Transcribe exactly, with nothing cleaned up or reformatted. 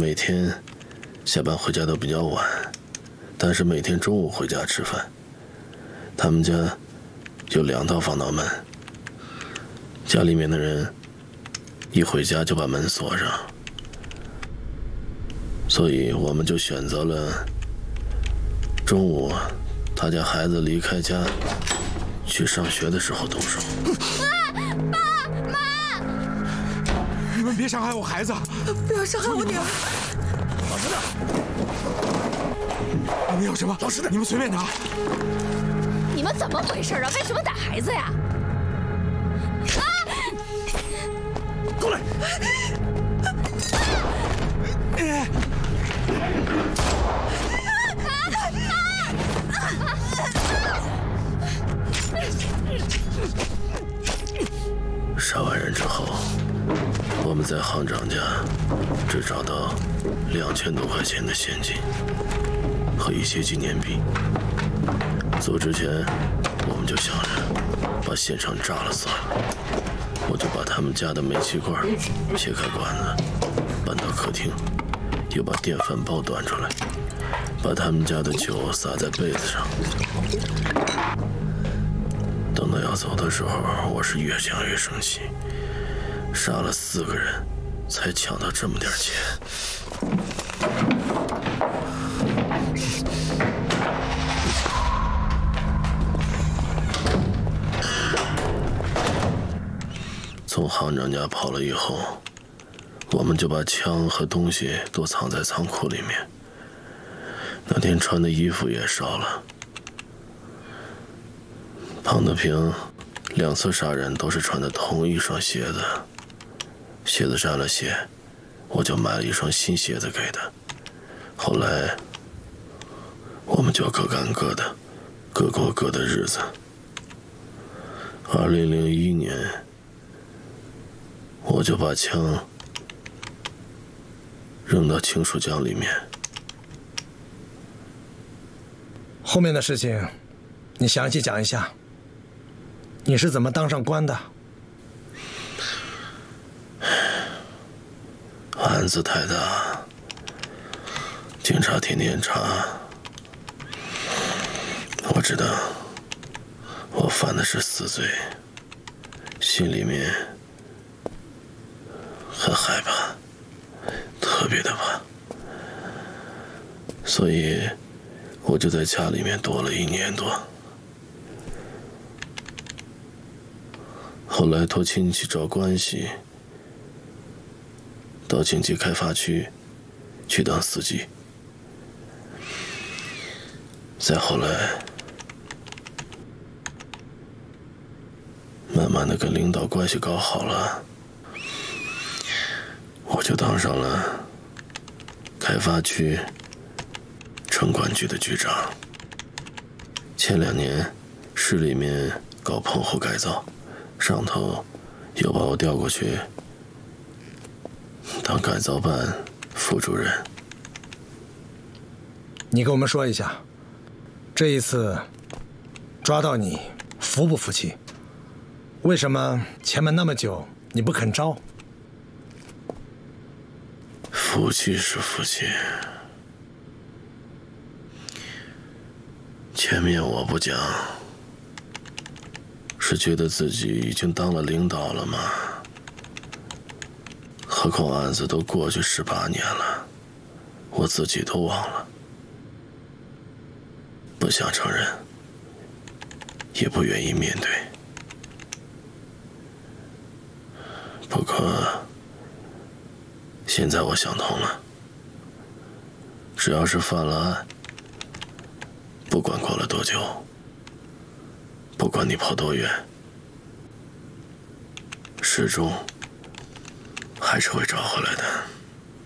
每天下班回家都比较晚，但是每天中午回家吃饭。他们家有两道防盗门，家里面的人一回家就把门锁上，所以我们就选择了中午他家孩子离开家去上学的时候动手。 爸妈， 你们别伤害我孩子！ 不要伤害我女儿！ 老实点！你们有什么？老实点！你们随便拿。 你们怎么回事啊？为什么打孩子呀？啊！ 过来！ 杀完人之后，我们在行长家只找到两千多块钱的现金和一些纪念币。走之前，我们就想着把现场炸了算了。我就把他们家的煤气罐切开管子，搬到客厅，又把电饭煲端出来，把他们家的酒洒在被子上。等到要走的时候，我是越想越生气，杀了四个人，才抢到这么点钱。从行长家跑了以后，我们就把枪和东西都藏在仓库里面。那天穿的衣服也烧了。庞德平两次杀人都是穿的同一双鞋子，鞋子沾了血，我就买了一双新鞋子给他。后来我们就各干各的，各过各的日子。二零零一年，我就把枪扔到清水江里面。 后面的事情，你详细讲一下。你是怎么当上官的？ 案子太大，警察天天查。我知道我犯的是死罪，心里面很害怕，特别的怕，所以我就在家里面躲了一年多。后来托亲戚找关系，到经济开发区去当司机。再后来，慢慢的跟领导关系搞好了，我就当上了开发区城管局的局长。前两年市里面搞棚户改造，上头又把我调过去当改造办副主任。 你跟我们说一下，这一次抓到你服不服气？为什么前门那么久你不肯招？ 服气是服气，前面我不讲，是觉得自己已经当了领导了吗？何况案子都过去十八年了，我自己都忘了，不想承认，也不愿意面对。不过现在我想通了，只要是犯了案，不管过了多久，不管你跑多远，始终还是会找回来的。